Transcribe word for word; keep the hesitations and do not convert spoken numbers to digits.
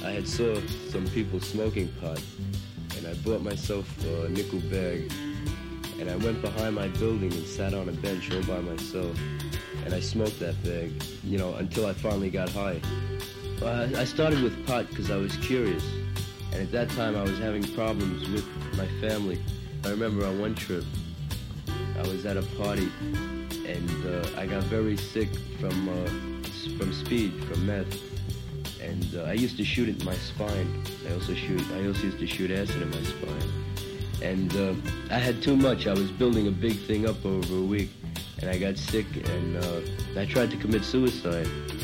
I had saw some people smoking pot, and I bought myself a nickel bag, and I went behind my building and sat on a bench all by myself, and I smoked that bag, you know, until I finally got high. Well, I, I started with pot because I was curious, and at that time I was having problems with my family. I remember on one trip, I was at a party, and uh, I got very sick from uh, from speed, from meth. And uh, I used to shoot it in my spine. I also shoot. I also used to shoot acid in my spine. And uh, I had too much. I was building a big thing up over a week, and I got sick. And uh, I tried to commit suicide.